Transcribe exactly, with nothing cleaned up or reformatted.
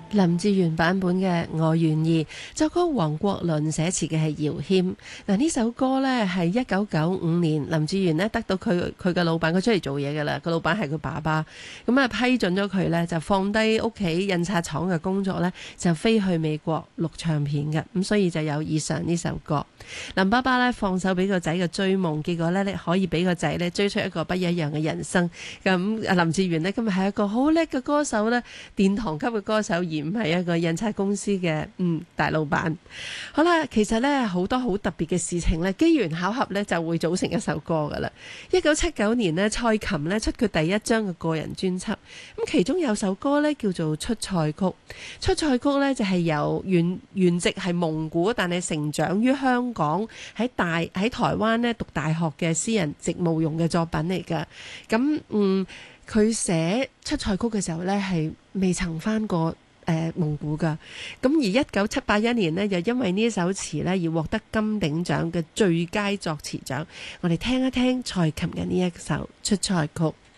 林志炫版本嘅我願意，作曲黃國倫，寫詞嘅係姚謙。嗱，呢首歌呢係一九九五年林志炫呢得到佢佢嘅老闆，佢出嚟做嘢㗎啦，個老闆係佢爸爸，咁啊批准咗佢呢，就放低屋企印刷廠嘅工作呢，就飛去美國錄唱片嘅，咁所以就有以上呢首歌。林爸爸呢放手俾個仔嘅追夢，結果呢，你可以俾個仔呢追出一個不一樣嘅人生。咁林志炫呢，今日係一個好叻嘅歌手呢，殿堂級嘅歌手，而唔係一個印刷公司嘅嗯大老闆。好啦，其實呢，好多好特別嘅事情呢，機緣巧合呢就會組成一首歌噶啦。一九七九年呢，蔡琴呢出佢第一張嘅個人專輯，咁其中有首歌呢叫做《出塞曲》。出塞曲呢就係由原原籍係蒙古，但係成長於香港，喺大喺台灣呢讀大學嘅詩人席慕容嘅作品嚟噶。咁嗯，佢寫出塞曲嘅時候呢，係未曾返過誒、呃、蒙古噶。咁而一九七八一年呢，又因為呢首詞呢而獲得金鼎獎嘅最佳作詞獎。我哋聽一聽蔡琴嘅呢一首出塞曲。